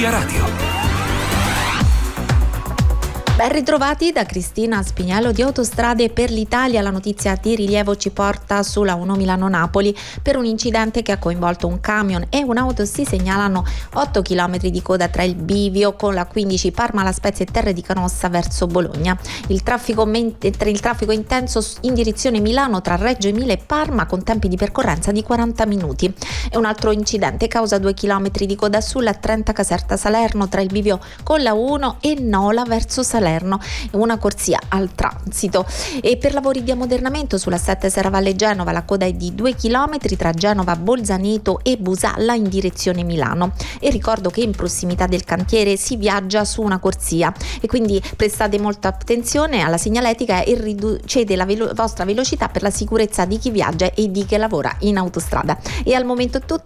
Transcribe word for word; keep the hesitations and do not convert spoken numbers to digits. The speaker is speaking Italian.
Via Radio. Ben ritrovati da Cristina Spiniello di Autostrade per l'Italia. La notizia di rilievo ci porta sulla uno Milano-Napoli per un incidente che ha coinvolto un camion e un'auto. Si segnalano otto chilometri di coda tra il bivio con la quindici Parma La Spezia e Terre di Canossa verso Bologna. Il traffico, il traffico intenso in direzione Milano tra Reggio Emilia e Parma con tempi di percorrenza di quaranta minuti. E un altro incidente causa due chilometri di coda sulla trenta Caserta Salerno tra il bivio con la uno e Nola verso Salerno. Una corsia al transito. E per lavori di ammodernamento sulla sette Serravalle Genova la coda è di due chilometri tra Genova Bolzaneto e Busalla in direzione Milano. E ricordo che in prossimità del cantiere si viaggia su una corsia e quindi prestate molta attenzione alla segnaletica e riducete la velo- vostra velocità per la sicurezza di chi viaggia e di chi lavora in autostrada. E al momento è tutto.